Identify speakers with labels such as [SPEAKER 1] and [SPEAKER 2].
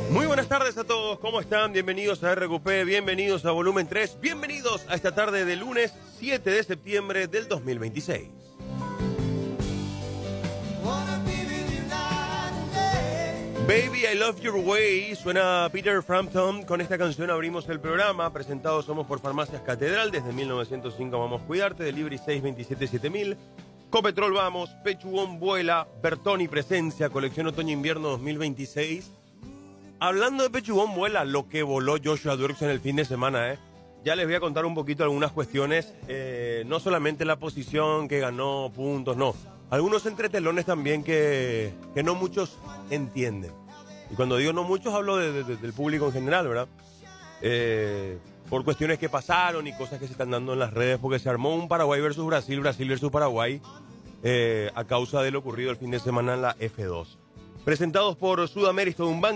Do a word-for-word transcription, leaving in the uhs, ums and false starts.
[SPEAKER 1] Muy buenas tardes a todos, ¿cómo están? Bienvenidos a R Q P, bienvenidos a Volumen tres, bienvenidos a esta tarde de lunes siete de septiembre del dos mil veintiséis. Baby, I Love Your Way, suena Peter Frampton. Con esta canción abrimos el programa. Presentados somos por Farmacias Catedral. Desde mil novecientos cinco vamos a cuidarte. Delivery seis dos siete siete mil. Copetrol vamos. Pechugón vuela. Bertoni presencia. Colección Otoño-Invierno dos mil veintiséis. Hablando de Pechugón vuela, lo que voló Joshua Durks en el fin de semana, ¿eh? Ya les voy a contar un poquito algunas cuestiones. Eh, no solamente la posición que ganó, puntos, no. Algunos entretelones también que, que no muchos entienden. Y cuando digo no muchos, hablo de, de, del público en general, ¿verdad? Eh, por cuestiones que pasaron y cosas que se están dando en las redes, porque se armó un Paraguay versus Brasil, Brasil versus Paraguay, eh, a causa de lo ocurrido el fin de semana en la F dos. Presentados por Sudamérica, un banco.